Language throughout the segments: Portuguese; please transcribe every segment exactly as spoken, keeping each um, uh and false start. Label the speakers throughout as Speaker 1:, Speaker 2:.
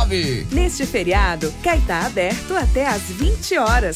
Speaker 1: nove.
Speaker 2: Neste feriado, Caetá aberto até às vinte horas.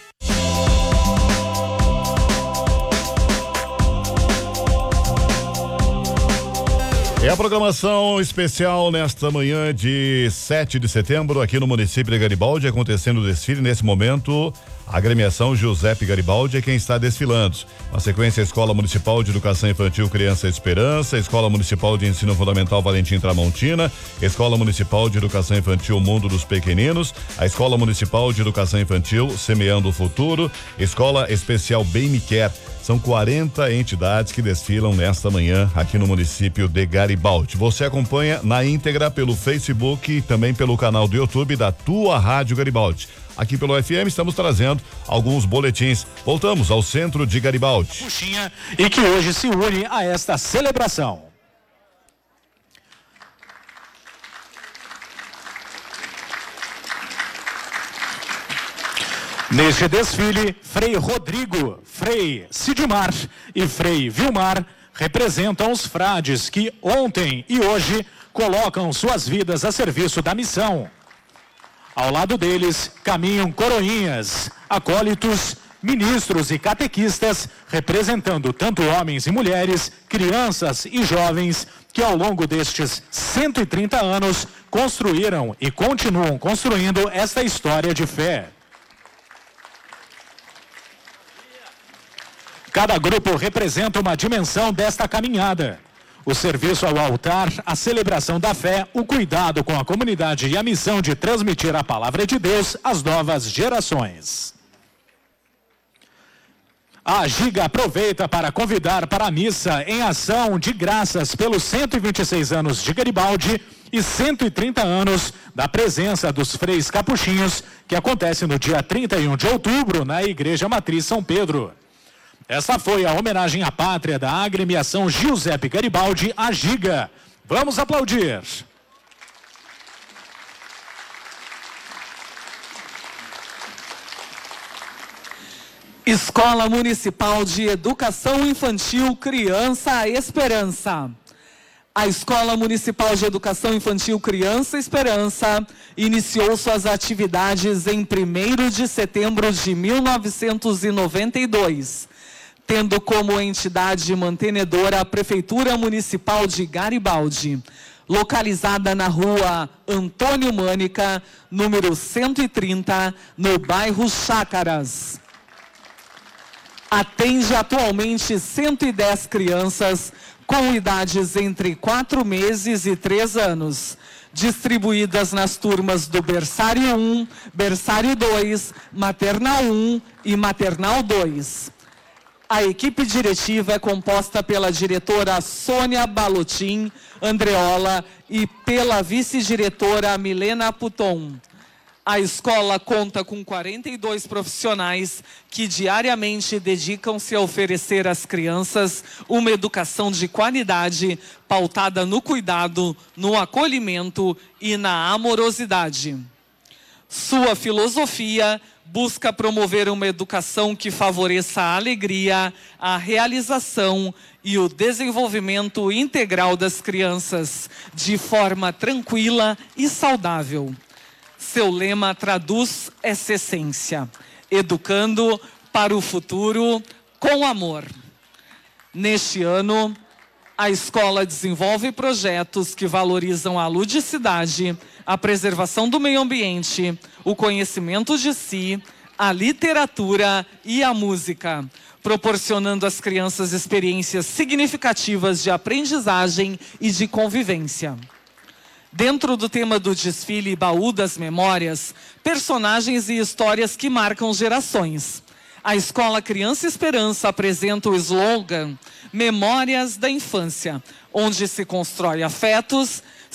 Speaker 3: É a programação especial nesta manhã de sete de setembro aqui no município de Garibaldi, acontecendo o desfile. Nesse momento, a agremiação Giuseppe Garibaldi é quem está desfilando. Na sequência, a Escola Municipal de Educação Infantil Criança Esperança, a Escola Municipal de Ensino Fundamental Valentim Tramontina, Escola Municipal de Educação Infantil Mundo dos Pequeninos, a Escola Municipal de Educação Infantil Semeando o Futuro, Escola Especial Bem Me Quer. São quarenta entidades que desfilam nesta manhã aqui no município de Garibaldi. Você acompanha na íntegra pelo Facebook e também pelo canal do YouTube da Tua Rádio Garibaldi. Aqui pelo F M estamos trazendo alguns boletins. Voltamos ao centro de Garibaldi.
Speaker 4: Puxinha, e que hoje se une a esta celebração. Neste desfile, Frei Rodrigo, Frei Sidmar e Frei Vilmar representam os frades que ontem e hoje colocam suas vidas a serviço da missão. Ao lado deles caminham coroinhas, acólitos, ministros e catequistas, representando tanto homens e mulheres, crianças e jovens, que ao longo destes cento e trinta anos construíram e continuam construindo esta história de fé. Cada grupo representa uma dimensão desta caminhada. O serviço ao altar, a celebração da fé, o cuidado com a comunidade e a missão de transmitir a palavra de Deus às novas gerações. A Giga aproveita para convidar para a missa em ação de graças pelos cento e vinte e seis anos de Garibaldi e cento e trinta anos da presença dos freis capuchinhos, que acontece no dia trinta e um de outubro na Igreja Matriz São Pedro. Essa foi a homenagem à pátria da agremiação Giuseppe Garibaldi, a Giga. Vamos aplaudir.
Speaker 5: Escola Municipal de Educação Infantil Criança Esperança. A Escola Municipal de Educação Infantil Criança Esperança iniciou suas atividades em primeiro de setembro de mil novecentos e noventa e dois, tendo como entidade mantenedora a Prefeitura Municipal de Garibaldi, localizada na rua Antônio Mânica, número cento e trinta, no bairro Chácaras. Atende atualmente cento e dez crianças com idades entre quatro meses e três anos, distribuídas nas turmas do Berçário um, Berçário dois, Maternal um e Maternal dois. A equipe diretiva é composta pela diretora Sônia Balotin Andreola e pela vice-diretora Milena Puton. A escola conta com quarenta e dois profissionais que diariamente dedicam-se a oferecer às crianças uma educação de qualidade, pautada no cuidado, no acolhimento e na amorosidade. Sua filosofia busca promover uma educação que favoreça a alegria, a realização e o desenvolvimento integral das crianças, de forma tranquila e saudável. Seu lema traduz essa essência: educando para o futuro com amor. Neste ano, a escola desenvolve projetos que valorizam a ludicidade, a preservação do meio ambiente, o conhecimento de si, a literatura e a música, proporcionando às crianças experiências significativas de aprendizagem e de convivência. Dentro do tema do desfile Baú das Memórias, personagens e histórias que marcam gerações. A Escola Criança Esperança apresenta o slogan Memórias da Infância, onde se constrói afetos,